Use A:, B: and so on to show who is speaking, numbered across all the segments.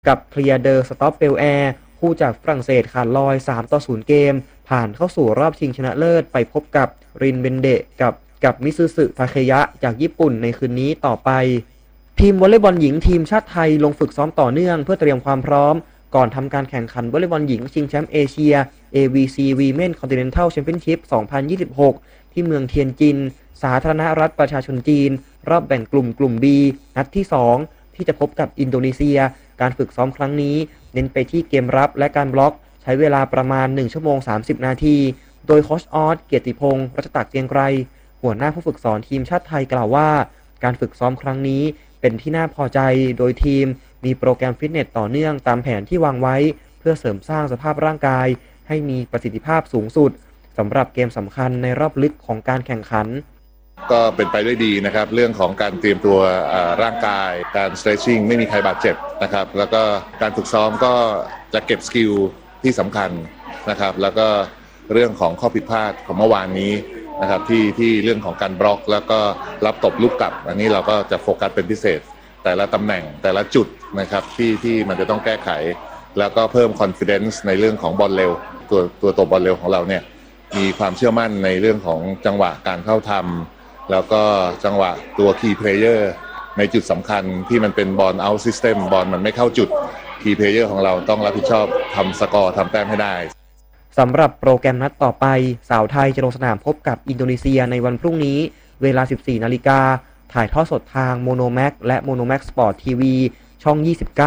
A: กับเคลียร์เดอร์สต็อปเปลแอร์คู่จากฝรั่งเศสขาดลอย3-0เกมผ่านเข้าสู่รอบชิงชนะเลิศไปพบกับรินเบนเดะกับมิซึสึทาเคยะจากญี่ปุ่นในคืนนี้ต่อไปทีมวอลเลย์บอลหญิงทีมชาติไทยลงฝึกซ้อมต่อเนื่องเพื่อเตรียมความพร้อมก่อนทำการแข่งขันวอลเลย์บอลหญิงชิงแชมป์เอเชีย AVC Women Continental Championship 2026 ที่เมืองเทียนจินสาธารณรัฐประชาชนจีนรอบแบ่งกลุ่ม B นัดที่2ที่จะพบกับอินโดนีเซียการฝึกซ้อมครั้งนี้เน้นไปที่เกมรับและการบล็อกใช้เวลาประมาณ1ชั่วโมง30นาทีโดยโค้ชออสเกียรติพงศ์รัชตากเกรียงไกรหัวหน้าผู้ฝึกสอนทีมชาติไทยกล่าวว่าการฝึกซ้อมครั้งนี้เป็นที่น่าพอใจโดยทีมมีโปรแกรมฟิตเนสต่อเนื่องตามแผนที่วางไว้เพื่อเสริมสร้างสภาพร่างกายให้มีประสิทธิภาพสูงสุดสำหรับเกมสำคัญในรอบลึกของการแข่งขัน
B: ก็เป็นไปด้วยดีนะครับเรื่องของการเตรียมตัวร่างกายการ stretching ไม่มีใครบาดเจ็บนะครับแล้วก็การฝึกซ้อมก็จะเก็บสกิลที่สำคัญนะครับแล้วก็เรื่องของข้อผิดพลาดของเมื่อวานนี้นะครับที่เรื่องของการบล็อกแล้วก็รับตบลูกกลับอันนี้เราก็จะโฟกัสเป็นพิเศษแต่ละตำแหน่งแต่ละจุดนะครับที่มันจะต้องแก้ไขแล้วก็เพิ่ม confidence ในเรื่องของบอลเร็วตัวบอลเร็วของเราเนี่ยมีความเชื่อมั่นในเรื่องของจังหวะการเข้าทำแล้วก็จังหวะตัว key player ในจุดสำคัญที่มันเป็นบอล out system บอลมันไม่เข้าจุด key player ของเราต้องรับผิดชอบทำสกอร์ทำแต้มให้ได้
A: สำหรับโปรแกรมนัดต่อไปสาวไทยจะลงสนามพบกับอินโดนีเซียในวันพรุ่งนี้เวลา 14 นาฬิกาถ่ายทอดสดทางโมโนแม็กและโมโนแม็กสปอร์ตทีวีช่อง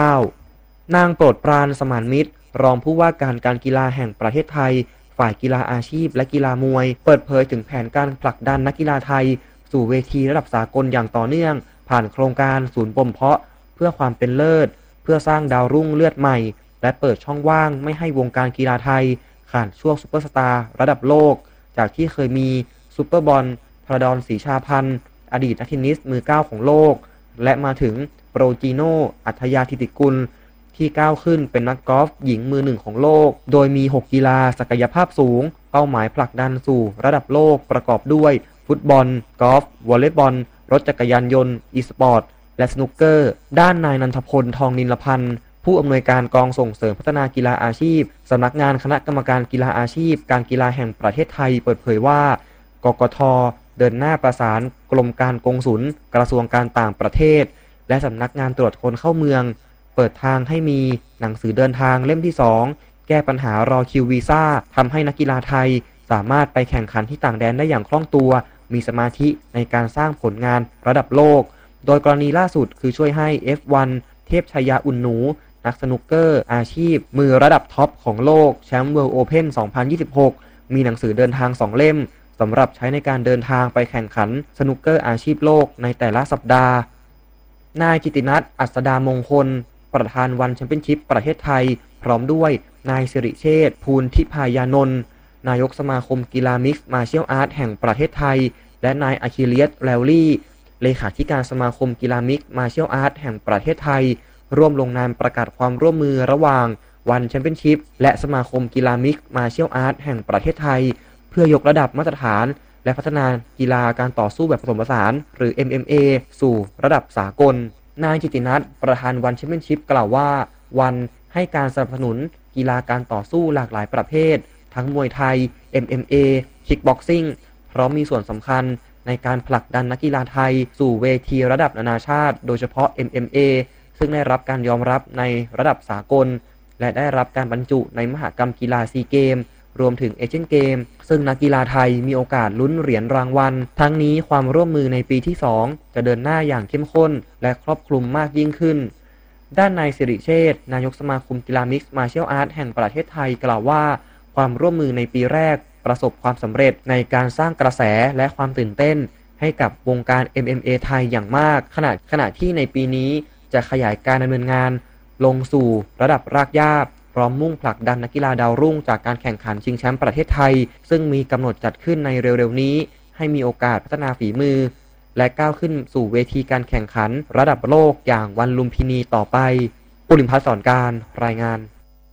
A: 29 นางโปรดปรานสมานมิตรรองผู้ว่าการกีฬาแห่งประเทศไทยฝ่ายกีฬาอาชีพและกีฬามวยเปิดเผยถึงแผนการผลักดันนักกีฬาไทยสู่เวทีระดับสากลอย่างต่อเนื่องผ่านโครงการศูนย์บ่มเพาะเพื่อความเป็นเลิศเพื่อสร้างดาวรุ่งเลือดใหม่และเปิดช่องว่างไม่ให้วงการกีฬาไทยขาดช่วงซุปเปอร์สตาร์ระดับโลกจากที่เคยมีซุปเปอร์บอลพระดอนศรีชาพันธ์อดีตนักเทนนิสมือ9ของโลกและมาถึงโปรจีโนอัธยาธิติกุลที่ก้าวขึ้นเป็นนักกอล์ฟหญิงมือ1ของโลกโดยมี6กีฬาศักยภาพสูงเป้าหมายผลักดันสู่ระดับโลกประกอบด้วยฟุตบอลกอล์ฟวอลเลย์บอลรถจักรยานยนต์อีสปอร์ตและสนุกเกอร์ด้านนายนันทพลทองนิลพันธ์ผู้อำนวยการกองส่งเสริมพัฒนากีฬาอาชีพสำนักงานคณะกรรมการกีฬาอาชีพการกีฬาแห่งประเทศไทยเปิดเผยว่ากกท.เดินหน้าประสานกรมการกงสุลกระทรวงการต่างประเทศและสำนักงานตรวจคนเข้าเมืองเปิดทางให้มีหนังสือเดินทางเล่มที่2แก้ปัญหารอคิววีซ่าทำให้นักกีฬาไทยสามารถไปแข่งขันที่ต่างแดนได้อย่างคล่องตัวมีสมาธิในการสร้างผลงานระดับโลกโดยกรณีล่าสุดคือช่วยให้ F1 เทพชยาอุ่นหนูนักสนุกเกอร์อาชีพมือระดับท็อปของโลกแชมป์ World Open 2026 มีหนังสือเดินทาง2เล่มสำหรับใช้ในการเดินทางไปแข่งขันสนุกเกอร์อาชีพโลกในแต่ละสัปดาห์นายกิตินัทอัศดามงคลประธานวันแชมเปี้ยนชิพประเทศไทยพร้อมด้วยนายสิริเชษฐ์ภูลทิพายานนท์นายกสมาคมกีฬามิกซ์มาร์เชียลอาร์ตแห่งประเทศไทยและนายอะคิเลียสแลวลี่เลขาธิการสมาคมกีฬามิกซ์มาร์เชียลอาร์ตแห่งประเทศไทยร่วมลงนามประกาศความร่วมมือระหว่างวันแชมเปี้ยนชิพและสมาคมกีฬามิกซ์มาร์เชียลอาร์ตแห่งประเทศไทยเพื่อยกระดับมาตรฐานและพัฒนากีฬาการต่อสู้แบบผสมผสานหรือ MMA สู่ระดับสากลนายจิตินัทประธานวันแชมเปี้ยนชิพกล่าวว่าวันให้การสนับสนุนกีฬาการต่อสู้หลากหลายประเภททั้งมวยไทย MMA คิกบ็อกซิ่งพร้อมมีส่วนสำคัญในการผลักดันนักกีฬาไทยสู่เวทีระดับนานาชาติโดยเฉพาะ MMA ซึ่งได้รับการยอมรับในระดับสากลและได้รับการบรรจุในมหกรรมกีฬาซีเกมรวมถึงเอเชียนเกมซึ่งนักกีฬาไทยมีโอกาสลุ้นเหรียญรางวัลทั้งนี้ความร่วมมือในปีที่2จะเดินหน้าอย่างเข้มข้นและครอบคลุมมากยิ่งขึ้นด้านนายสิริเชษฐ์นายกสมาคมกีฬามิกซ์มาร์เชียลอาร์ตแห่งประเทศไทยกล่าวว่าความร่วมมือในปีแรกประสบความสำเร็จในการสร้างกระแสและความตื่นเต้นให้กับวงการ MMA ไทยอย่างมากขณะที่ในปีนี้จะขยายการดำเนินงานลงสู่ระดับรากหญ้าพร้อมมุ่งผลักดันนักกีฬาดาวรุ่งจากการแข่งขันชิงแชมป์ประเทศไทยซึ่งมีกำหนดจัดขึ้นในเร็วๆนี้ให้มีโอกาสพัฒนาฝีมือและก้าวขึ้นสู่เวทีการแข่งขันระดับโลกอย่างวันลุมพินีต่อไปปุริมพัฒน์สอนการรายงาน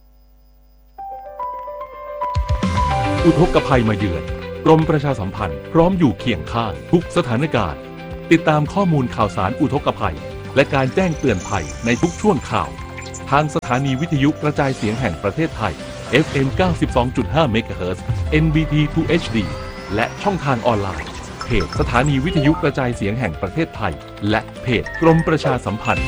C: อุทกภัยมาเยือนกรมประชาสัมพันธ์พร้อมอยู่เคียงข้างทุกสถานการณ์ติดตามข้อมูลข่าวสารอุทกภัยและการแจ้งเตือนภัยในทุกช่วงข่าวทางสถานีวิทยุกระจายเสียงแห่งประเทศไทย FM 92.5 MHz NBT 2 HD และช่องทางออนไลน์เพจสถานีวิทยุกระจายเสียงแห่งประเทศไทยและเพจกรมประชาสัมพันธ์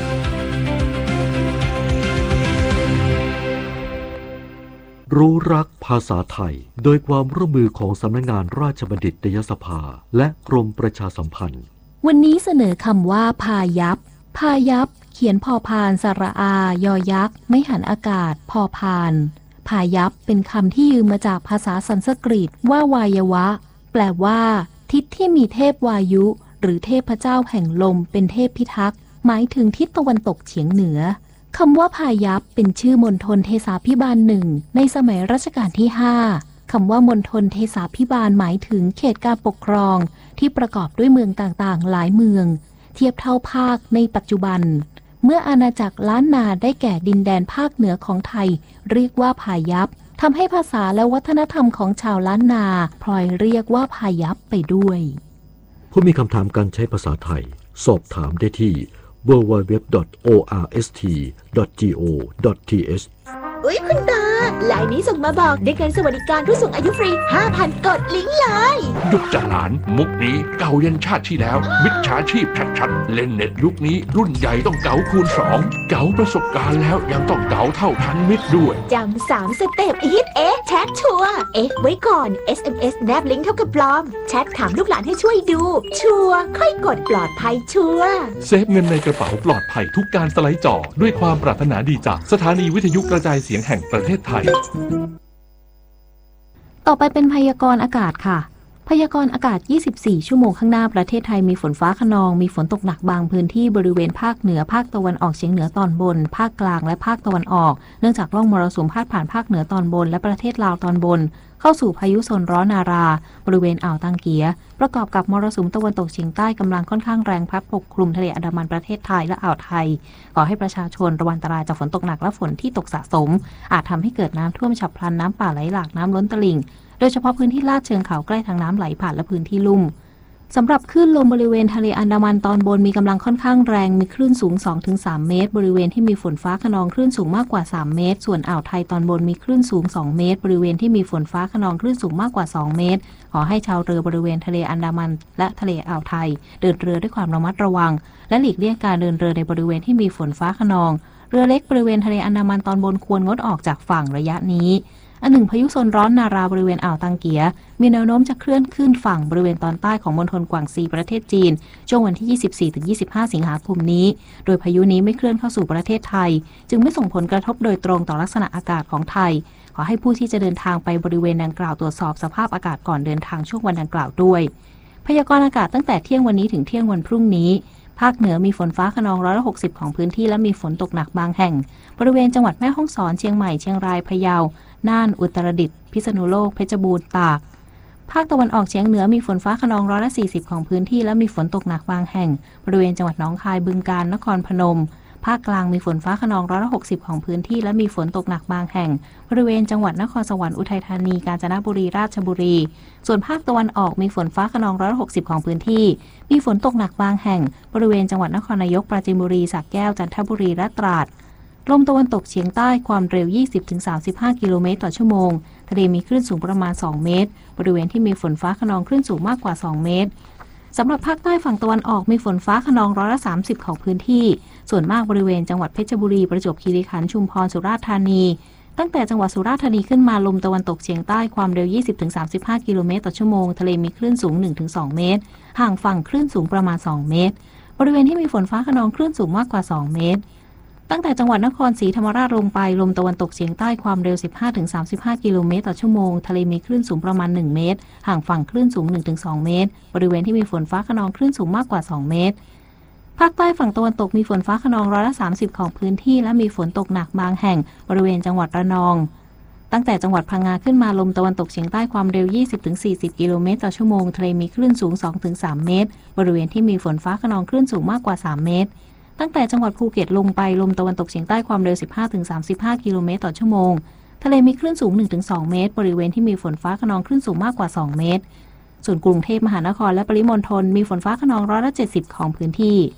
D: รู้รักภาษาไทยโดยความร่วมมือของสำนักงานราชบัณฑิตยสภาและกรมประชาสัมพันธ์
E: วันนี้เสนอคำว่าพายัพพายัพเขียนพอพานสระอายอยักษ์ไม่หันอากาศพอพานพายัพเป็นคำที่ยืมมาจากภาษาสันสกฤตว่าวายวะแปลว่าทิศที่มีเทพวายุหรือเทพเจ้าแห่งลมเป็นเทพพิทักษ์หมายถึงทิศตะวันตกเฉียงเหนือคำว่าพายัพเป็นชื่อมณฑลเทสาภิบาลหนึ่งในสมัยรัชกาลที่5คำว่ามณฑลเทสาภิบาลหมายถึงเขตการปกครองที่ประกอบด้วยเมืองต่างๆหลายเมืองเทียบเท่าภาคในปัจจุบันเมื่ออาณาจักรล้านนาได้แก่ดินแดนภาคเหนือของไทยเรียกว่าพายัพทำให้ภาษาและวัฒนธรรมของชาวล้านนาพลอยเรียกว่าพายัพไปด้วย
D: ผู้มีคำถามการใช้ภาษาไทยสอบถามได้ที่ www.orst.go.th
F: อุ๊ยคุณตาไลน์นี้ส่งมาบอกได้เงินสวัสดิการผู้สูงอายุฟรี 5,000 กดลิงก์เลย
C: หยุดจัดหลานมุกนี้เก่ายันชาติที่แล้วมิจฉาชีพชัดๆเล่นเน็ตยุคนี้รุ่นใหญ่ต้องเก๋าคูณ2เก๋าประสบการณ์แล้วยังต้องเก๋าเท่าพันมิตรด้วย
F: จำ3 สเต็ปฮิตแชทชัวร์ไว้ก่อน SMS แนบลิงก์เท่ากับปลอมแชทถามลูกหลานให้ช่วยดูชัวร์ค่อยกดปลอดภัยชัวร์
C: เซฟเงินในกระเป๋าปลอดภัยทุกการสไลด์จอด้วยความปรารถนาดีจากสถานีวิทยุกระจายเสียงแห่งประเทศไทย
E: ต่อไปเป็นพยากรณ์อากาศค่ะพยากรณ์อากาศ24ชั่วโมงข้างหน้าประเทศไทยมีฝนฟ้าคะนองมีฝนตกหนักบางพื้นที่บริเวณภาคเหนือภาคตะวันออกเฉียงเหนือตอนบนภาคกลางและภาคตะวันออกเนื่องจากร่องมรสุมพาดผ่านภาคเหนือตอนบนและประเทศลาวตอนบนเข้าสู่พายุโซนร้อนนาราบริเวณอ่าวตังเกียประกอบกับมรสุมตะวันตกเฉียงใต้กำลังค่อนข้างแรงพัดปกคลุมทะเลอันดามันประเทศไทยและอ่าวไทยขอให้ประชาชนระวังอันตรายจากฝนตกหนักและฝนที่ตกสะสมอาจทำให้เกิดน้ำท่วมฉับพลันน้ำป่าไหลหลากน้ำล้นตลิ่งโดยเฉพาะพื้นที่ลาดเชิงเขาใกล้ทางน้ำไหลผ่านและพื้นที่ลุ่มสำหรับคลื่นลมบริเวณทะเลอันดามันตอนบนมีกำลังค่อนข้างแรงมีคลื่นสูง 2-3 เมตรบริเวณที่มีฝนฟ้าคะนองคลื่นสูงมากกว่า3เมตรส่วนอ่าวไทยตอนบนมีคลื่นสูง2เมตรบริเวณที่มีฝนฟ้าคะนองคลื่นสูงมากกว่า2เมตรขอให้ชาวเรือบริเวณทะเลอันดามันและทะเลอ่าวไทยเดินเรือด้วยความระมัดระวังและหลีกเลี่ยงการเดินเรือในบริเวณที่มีฝนฟ้าคะนองเรือเล็กบริเวณทะเลอันดามันตอนบนควรงดออกจากฝั่งระยะนี้อันหนึ่งพายุโซนร้อนนาราบริเวณอ่าวตังเกียมีแนวโน้มจะเคลื่อนขึ้นฝั่งบริเวณตอนใต้ของมณฑลกวางซีประเทศจีนช่วงวันที่ 24-25 สิงหาคมนี้โดยพายุนี้ไม่เคลื่อนเข้าสู่ประเทศไทยจึงไม่ส่งผลกระทบโดยตรงต่อลักษณะอากาศของไทยขอให้ผู้ที่จะเดินทางไปบริเวณดังกล่าวตรวจสอบสภาพอากาศก่อนเดินทางช่วงวันดังกล่าวด้วยพยากรณ์อากาศตั้งแต่เที่ยงวันนี้ถึงเที่ยงวันพรุ่งนี้ภาคเหนือมีฝนฟ้าคะนอง160ของพื้นที่และมีฝนตกหนักบางแห่งบริเวณจังหวัดแม่ฮ่องสอนเชียงใหม่เชียงรายพะเยาน่านอุตรดิตถ์พิษณุโลกเพชรบูรณ์ตากภาคตะวันออกเฉียงเหนือมีฝนฟ้าคะนอง140ของพื้นที่และมีฝนตกหนักบางแห่งบริเวณจังหวัดหนองคายบึงกาฬนครพนมภาคกลางมีฝนฟ้าคะนอง160ของพื้นที่และมีฝนตกหนักบางแห่งบริเวณจังหวัดนครสวรรค์อุทัยธานีกาญจนบุรีราชบุรีส่วนภาคตะวันออกมีฝนฟ้าคะนอง160ของพื้นที่มีฝนตกหนักบางแห่งบริเวณจังหวัดนครนายกปราจีนบุรีสระแก้วจันทบุรีและตราดลมตะวันตกเฉียงใต้ความเร็ว 20-35 กิโลเมตรต่อชั่วโมงทะเลมีคลื่นสูงประมาณ2เมตรบริเวณที่มีฝนฟ้าคะนองคลื่นสูงมากกว่า2เมตรสำหรับภาคใต้ฝั่งตะวันออกมีฝนฟ้าคะนอง30%ของพื้นที่ส่วนมากบริเวณจังหวัดเพชรบุรีประจวบคีรีขันธ์ชุมพรสุราษฎร์ธานีตั้งแต่จังหวัดสุราษฎร์ธานีขึ้นมาลมตะวันตกเฉียงใต้ความเร็ว 20-35 กิโลเมตรต่อชั่วโมงทะเลมีคลื่นสูง 1-2 เมตรห่างฝั่งคลื่นสูงประมาณ2เมตรบริเวณที่มีฝนฟ้าคะนองคลื่นสูงมากกว่า2เมตรตั้งแต่จังหวัดนครศรีธรรมราชลงไปลมตะวันตกเฉียงใต้ความเร็ว 15-35 กิโลเมตรต่อชั่วโมงทะเลมีคลื่นสูงประมาณ1เมตรห่างฝั่งคลื่นสูง 1-2 เมตรบริเวณที่มีฝนฟ้าคะนองคลื่นสูงมากกว่า2เมตรภาคใต้ฝั่งตะวันตกมีฝนฟ้าคะนอง30%ของพื้นที่และมีฝนตกหนักบางแห่งบริเวณจังหวัดระนองตั้งแต่จังหวัดพังงาขึ้นมาลมตะวันตกเฉียงใต้ความเร็ว 20-40 กิโลเมตรต่อชั่วโมงทะเลมีคลื่นสูง 2-3 เมตรบริเวณที่มีฝนฟ้าคะนองคลื่นสูงมากกว่า3เมตรตั้งแต่จังหวัดภูเก็ตลงไปลมตะวันตกเฉียงใต้ความเร็ว 15-35 กิโลเมตรต่อชั่วโมงทะเลมีคลื่นสูง 1-2 เมตรบริเวณที่มีฝนฟ้าคะนองคลื่นสูงมากกว่า2เมตรส่วนกรุงเทพมหานครและปริมณฑลมีฝนฟ้าคะนอง170ของพื้นที่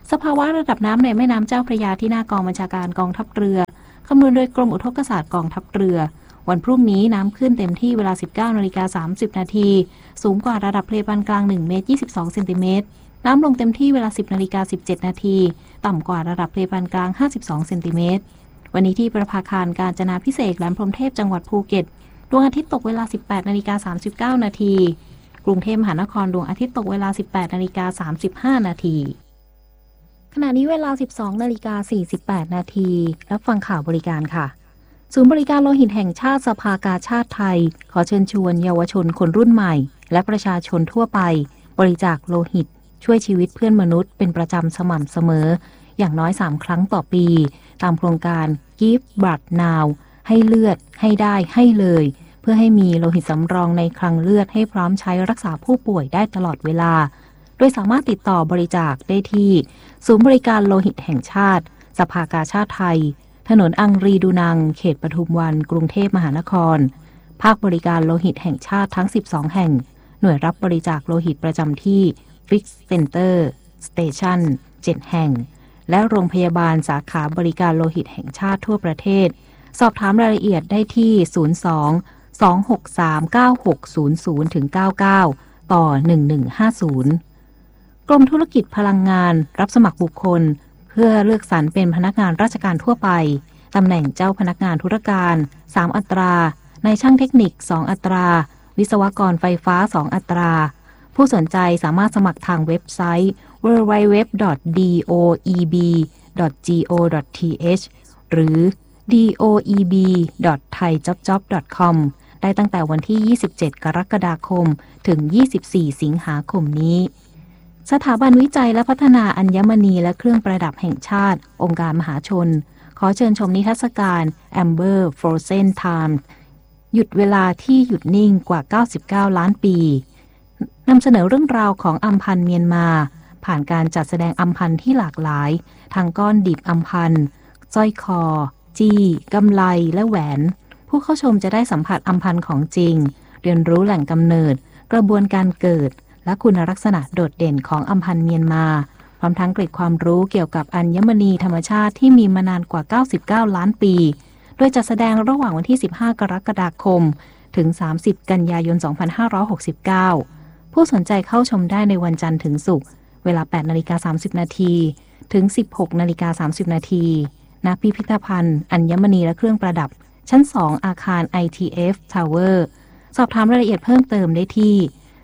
E: สภาวะระดับน้ำในแม่น้ำเจ้าพระยาที่หน้ากองบัญชาการกองทัพเรือคำนวณโดยกรมอุทกศาสตร์กองทัพเรือวันพรุ่งนี้น้ำขึ้นเต็มที่เวลา 19:30 นาทีสูงกว่าระดับทะเลปานกลาง1 เมตร 22 เซนติเมตรน้ำลงเต็มที่เวลา 10:17 นาทีต่ำกว่าระดับทะเลปานกลาง52 เซนติเมตรวันนี้ที่ประภาคารกาญจนาภิเษกแหลมพรหมเทพจังหวัดภูเก็ตดวงอาทิตย์ตกเวลา 18:39 นาทีกรุงเทพมหานครดวงอาทิตย์ตกเวลา 18:35 นาทีขณะนี้เวลา 12:48 นาทีรับฟังข่าวบริการค่ะศูนย์บริการโลหิตแห่งชาติสภากาชาดไทยขอเชิญชวนเยาวชนคนรุ่นใหม่และประชาชนทั่วไปบริจาคโลหิตช่วยชีวิตเพื่อนมนุษย์เป็นประจำสม่ำเสมออย่างน้อย3ครั้งต่อปีตามโครงการ Give Blood Now ให้เลือดให้ได้ให้เลยเพื่อให้มีโลหิตสำรองในคลังเลือดให้พร้อมใช้รักษาผู้ป่วยได้ตลอดเวลาโดยสามารถติดต่อบริจาคได้ที่ศูนย์บริการโลหิตแห่งชาติสภากาชาดไทยถนนอังรีดูนังเขตปทุมวันกรุงเทพมหานครภาคบริการโลหิตแห่งชาติทั้ง12แห่งหน่วยรับบริจาคโลหิตประจำที่ Fix Center Station 7 แห่งและโรงพยาบาลสาขาบริการโลหิตแห่งชาติทั่วประเทศสอบถามรายละเอียดได้ที่ 02-263-9600-99 ต่อ 1150 กรมธุรกิจพลังงานรับสมัครบุคคลเพื่อเลือกสรรเป็นพนักงานราชการทั่วไปตำแหน่งเจ้าพนักงานธุรการ3อัตรานายช่างเทคนิค2อัตราวิศวกรไฟฟ้า2อัตราผู้สนใจสามารถสมัครทางเว็บไซต์ www.doeb.go.th หรือ doeb.thaijobjob.com ได้ตั้งแต่วันที่ 27 กรกฎาคมถึง 24 สิงหาคมนี้สถาบันวิจัยและพัฒนาอัญมณีและเครื่องประดับแห่งชาติองค์การมหาชนขอเชิญชมนิทรรศการ Amber Frozen Time หยุดเวลาที่หยุดนิ่งกว่า99ล้านปีนำเสนอเรื่องราวของอัมพันธ์เมียนมาผ่านการจัดแสดงอัมพันธ์ที่หลากหลายทั้งก้อนดิบอัมพันธ์สร้อยคอจี้กำไลและแหวนผู้เข้าชมจะได้สัมผัสอัมพันธ์ของจริงเรียนรู้แหล่งกำเนิดกระบวนการเกิดและคุณลักษณะโดดเด่นของอัมพันธ์เมียนมาพร้อมทั้งเกร็ดความรู้เกี่ยวกับอัญมณีธรรมชาติที่มีมานานกว่า99ล้านปีโดยจัดแสดงระหว่างวันที่15กรกฎาคมถึง30กันยายน2569ผู้สนใจเข้าชมได้ในวันจันทร์ถึงศุกร์เวลา 8:30 นาทีถึง 16:30 นาทีณพิพิธภัณฑ์อัญมณีและเครื่องประดับชั้น2อาคาร ITF Tower สอบถามรายละเอียดเพิ่มเติมได้ที่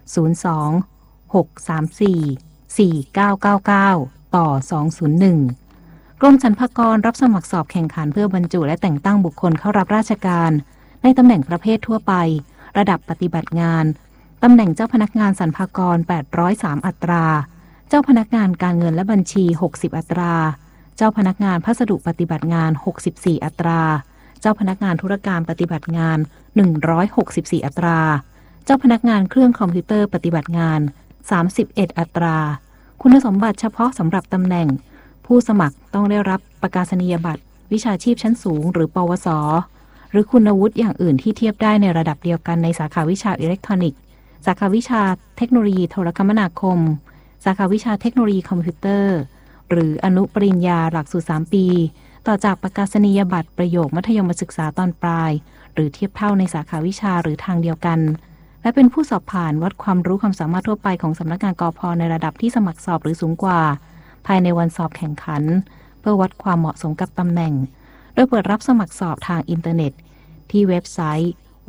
E: 02-634-4999 ต่อ 201 กรมสรรพากรรับสมัครสอบแข่งขันเพื่อบรรจุและแต่งตั้งบุคคลเข้ารับราชการในตำแหน่งประเภททั่วไประดับปฏิบัติงานตำแหน่งเจ้าพนักงานสรรพากร803อัตราเจ้าพนักงานการเงินและบัญชี60อัตราเจ้าพนักงานพัสดุปฏิบัติงาน64อัตราเจ้าพนักงานธุรการปฏิบัติงาน164อัตราเจ้าพนักงานเครื่องคอมพิวเตอร์ปฏิบัติงาน31อัตราคุณสมบัติเฉพาะสำหรับตำแหน่งผู้สมัครต้องได้รับประกาศนียบัตรวิชาชีพชั้นสูงหรือปวสหรือคุณวุฒิอย่างอื่นที่เทียบได้ในระดับเดียวกันในสาขาวิชาอิเล็กทรอนิกส์สาขาวิชาเทคโนโลยีโทรคมนาคมสาขาวิชาเทคโนโลยีคอมพิวเตอร์หรืออนุปริญญาหลักสูตร3ปีต่อจากประกาศนียบัตรประโยคมัธยมศึกษาตอนปลายหรือเทียบเท่าในสาขาวิชาหรือทางเดียวกันและเป็นผู้สอบผ่านวัดความรู้ความสามารถทั่วไปของสำนักงานกพ.ในระดับที่สมัครสอบหรือสูงกว่าภายในวันสอบแข่งขันเพื่อวัดความเหมาะสมกับตำแหน่งโดยเปิดรับสมัครสอบทางอินเทอร์เน็ตที่เว็บไซต์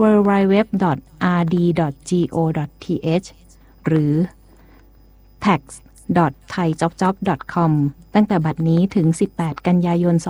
E: www.rd.go.th หรือ tax.thaijobjob.com ตั้งแต่บัดนี้ถึง18กันยายน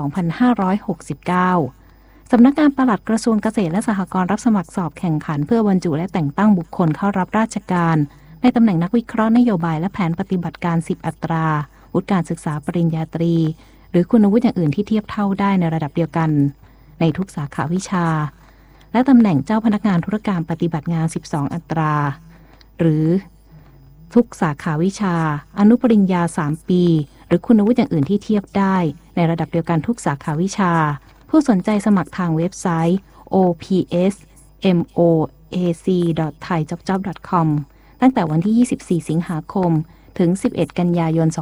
E: 2569สำนักงานปลัดกระทรวงเกษตรและสหกรณ์รับสมัครสอบแข่งขันเพื่อบรรจุและแต่งตั้งบุคคลเข้ารับราชการในตำแหน่งนักวิเคราะห์นโยบายและแผนปฏิบัติการ10อัตราวุฒิการศึกษาปริญญาตรีหรือคุณวุฒิอย่างอื่นที่เทียบเท่าได้ในระดับเดียวกันในทุกสาขาวิชาและตำแหน่งเจ้าพนักงานธุรการปฏิบัติงาน12อัตราหรือทุกสาขาวิชาอนุปริญญา3ปีหรือคุณวุฒิอย่างอื่นที่เทียบได้ในระดับเดียวกันทุกสาขาวิชาผู้สนใจสมัครทางเว็บไซต์ ops.moac.thaijobjob.com ตั้งแต่วันที่24สิงหาคมถึง 11 กันยายน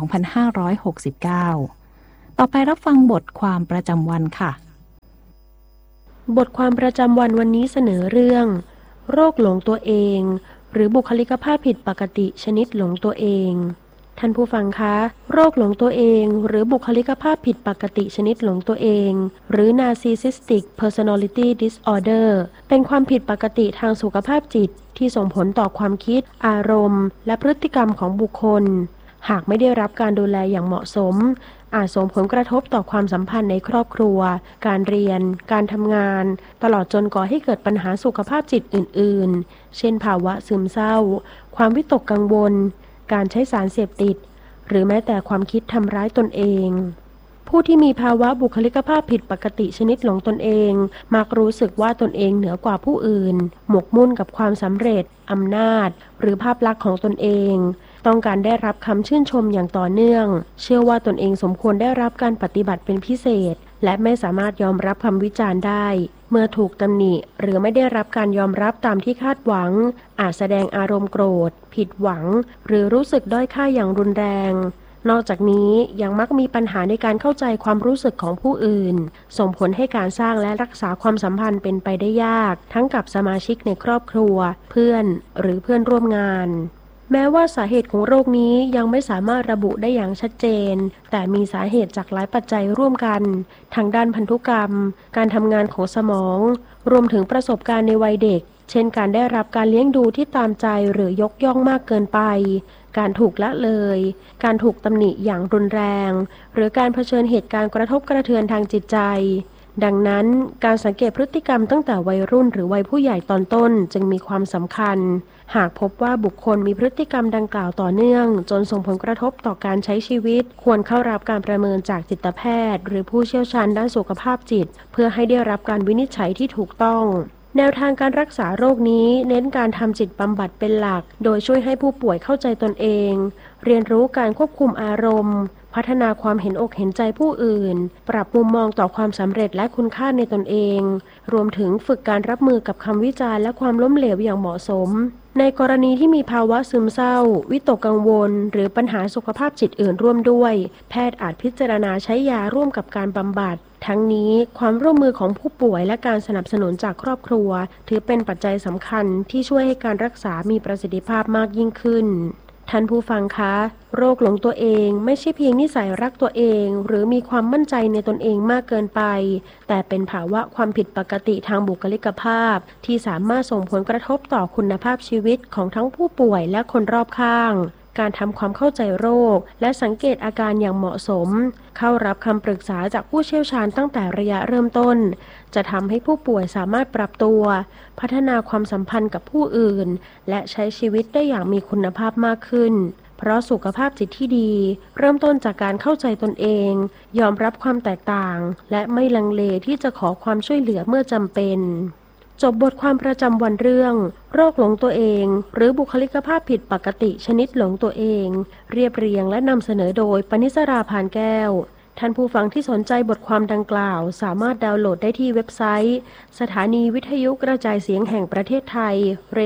E: 2569 ต่อไปรับฟังบทความประจำวันค่ะ
G: บทความประจำวันวันนี้เสนอเรื่องโรคหลงตัวเองหรือบุคลิกภาพผิดปกติชนิดหลงตัวเองท่านผู้ฟังคะโรคหลงตัวเองหรือบุคลิกภาพผิดปกติชนิดหลงตัวเองหรือ Narcissistic Personality Disorder เป็นความผิดปกติทางสุขภาพจิตที่ส่งผลต่อความคิดอารมณ์และพฤติกรรมของบุคคลหากไม่ได้รับการดูแลอย่างเหมาะสมอาจส่งผลกระทบต่อความสัมพันธ์ในครอบครัวการเรียนการทำงานตลอดจนก่อให้เกิดปัญหาสุขภาพจิตอื่นๆเช่นภาวะซึมเศร้าความวิตกกังวลการใช้สารเสพติดหรือแม้แต่ความคิดทำร้ายตนเองผู้ที่มีภาวะบุคลิกภาพผิดปกติชนิดหลงตนเองมักรู้สึกว่าตนเองเหนือกว่าผู้อื่นหมกมุ่นกับความสำเร็จอำนาจหรือภาพลักษณ์ของตนเองต้องการได้รับคำชื่นชมอย่างต่อเนื่องเชื่อว่าตนเองสมควรได้รับการปฏิบัติเป็นพิเศษและไม่สามารถยอมรับคำวิจารณ์ได้เมื่อถูกตำหนิหรือไม่ได้รับการยอมรับตามที่คาดหวังอาจแสดงอารมณ์โกรธผิดหวังหรือรู้สึกด้อยค่าอย่างรุนแรงนอกจากนี้ยังมักมีปัญหาในการเข้าใจความรู้สึกของผู้อื่นส่งผลให้การสร้างและรักษาความสัมพันธ์เป็นไปได้ยากทั้งกับสมาชิกในครอบครัวเพื่อนหรือเพื่อนร่วมงานแม้ว่าสาเหตุของโรคนี้ยังไม่สามารถระบุได้อย่างชัดเจนแต่มีสาเหตุจากหลายปัจจัยร่วมกันทางด้านพันธุกรรมการทำงานของสมองรวมถึงประสบการณ์ในวัยเด็กเช่นการได้รับการเลี้ยงดูที่ตามใจหรือยกย่องมากเกินไปการถูกละเลยการถูกตำหนิอย่างรุนแรงหรือการเผชิญเหตุการณ์กระทบกระเทือนทางจิตใจดังนั้นการสังเกตพฤติกรรมตั้งแต่วัยรุ่นหรือวัยผู้ใหญ่ตอนต้นจึงมีความสำคัญหากพบว่าบุคคลมีพฤติกรรมดังกล่าวต่อเนื่องจนส่งผลกระทบต่อการใช้ชีวิตควรเข้ารับการประเมินจากจิตแพทย์หรือผู้เชี่ยวชาญด้านสุขภาพจิตเพื่อให้ได้รับการวินิจฉัยที่ถูกต้องแนวทางการรักษาโรคนี้เน้นการทำจิตบำบัดเป็นหลักโดยช่วยให้ผู้ป่วยเข้าใจตนเองเรียนรู้การควบคุมอารมณ์พัฒนาความเห็นอกเห็นใจผู้อื่นปรับมุมมองต่อความสำเร็จและคุณค่าในตนเองรวมถึงฝึกการรับมือกับคำวิจารณ์และความล้มเหลวอย่างเหมาะสมในกรณีที่มีภาวะซึมเศร้าวิตกกังวลหรือปัญหาสุขภาพจิตอื่นร่วมด้วยแพทย์อาจพิจารณาใช้ยาร่วมกับการบำบัดทั้งนี้ความร่วมมือของผู้ป่วยและการสนับสนุนจากครอบครัวถือเป็นปัจจัยสำคัญที่ช่วยให้การรักษามีประสิทธิภาพมากยิ่งขึ้นท่านผู้ฟังคะโรคหลงตัวเองไม่ใช่เพียงนิสัยรักตัวเองหรือมีความมั่นใจในตนเองมากเกินไปแต่เป็นภาวะความผิดปกติทางบุคลิกภาพที่สามารถส่งผลกระทบต่อคุณภาพชีวิตของทั้งผู้ป่วยและคนรอบข้างการทำความเข้าใจโรคและสังเกตอาการอย่างเหมาะสมเข้ารับคำปรึกษาจากผู้เชี่ยวชาญตั้งแต่ระยะเริ่มต้นจะทำให้ผู้ป่วยสามารถปรับตัวพัฒนาความสัมพันธ์กับผู้อื่นและใช้ชีวิตได้อย่างมีคุณภาพมากขึ้นเพราะสุขภาพจิตที่ดีเริ่มต้นจากการเข้าใจตนเองยอมรับความแตกต่างและไม่ลังเลที่จะขอความช่วยเหลือเมื่อจำเป็นจบบทความประจำวันเรื่องโรคหลงตัวเองหรือบุคลิกภาพผิดปกติชนิดหลงตัวเองเรียบเรียงและนำเสนอโดยปณิสราพานแก้วท่านผู้ฟังที่สนใจบทความดังกล่าวสามารถดาวน์โหลดได้ที่เว็บไซต์สถานีวิทยุกระจายเสียงแห่งประเทศไทย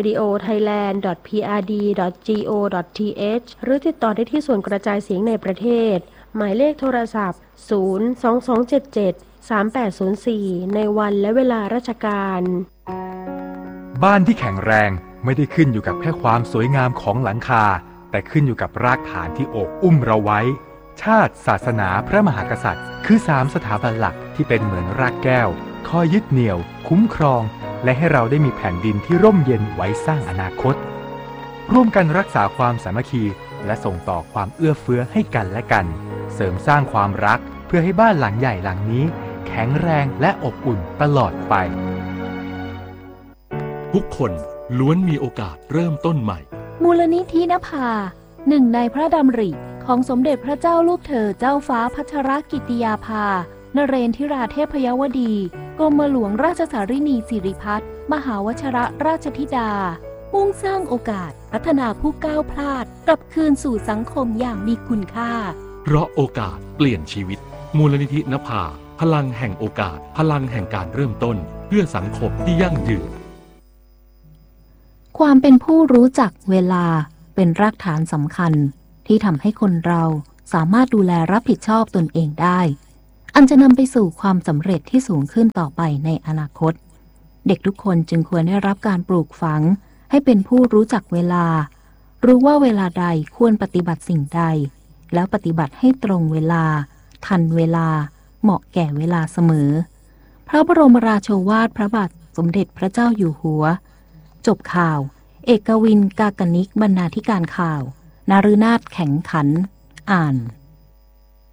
G: radiothailand.prd.go.th หรือติดต่อได้ที่ส่วนกระจายเสียงในประเทศหมายเลขโทรศัพท์022773804ในวันและเวลาราชการ
H: บ้านที่แข็งแรงไม่ได้ขึ้นอยู่กับแค่ความสวยงามของหลังคาแต่ขึ้นอยู่กับรากฐานที่โอบอุ้มเราไว้ชาติศาสนาพระมหากษัตริย์คือ3สถาบันหลักที่เป็นเหมือนรากแก้วคอยยึดเหนี่ยวคุ้มครองและให้เราได้มีแผ่นดินที่ร่มเย็นไว้สร้างอนาคตร่วมกันรักษาความสามัคคีและส่งต่อความเอื้อเฟื้อให้กันและกันเสริมสร้างความรักเพื่อให้บ้านหลังใหญ่หลังนี้แข็งแรงและอบอุ่นตลอดไป
C: ทุกคนล้วนมีโอกาสเริ่มต้นใหม่
E: มูลนิธินภาหนึ่งในพระดำริของสมเด็จพระเจ้าลูกเธอเจ้าฟ้าพัชรกิติยาภานเรนทิราเทพยวดีกรมหลวงราชสารินีสิริพัฒน์มหาวชิรราชธิดามุ่งสร้างโอกาสพัฒนาผู้ก้าวพลาดกลับคืนสู่สังคมอย่างมีคุณค่า
C: เพราะโอกาสเปลี่ยนชีวิตมูลนิธินภาพลังแห่งโอกาสพลังแห่งการเริ่มต้นเพื่อสังคมที่ยั่งยืน
E: ความเป็นผู้รู้จักเวลาเป็นรากฐานสำคัญที่ทำให้คนเราสามารถดูแลรับผิดชอบตนเองได้อันจะนำไปสู่ความสำเร็จที่สูงขึ้นต่อไปในอนาคตเด็กทุกคนจึงควรได้รับการปลูกฝังให้เป็นผู้รู้จักเวลารู้ว่าเวลาใดควรปฏิบัติสิ่งใดแล้วปฏิบัติให้ตรงเวลาทันเวลาเหมาะแก่เวลาเสมอพระบรมราโชวาทพระบาทสมเด็จพระเจ้าอยู่หัวจบข่าวเอกวิน กากนิกบรรณาธิการข่าวนฤนาถแข็งขันอ่าน